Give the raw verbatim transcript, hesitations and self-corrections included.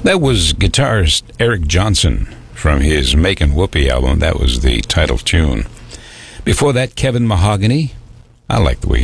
That was guitarist Eric Johnson from his Makin' Whoopee album. That was the title tune. Before that, Kevin Mahogany. I like the way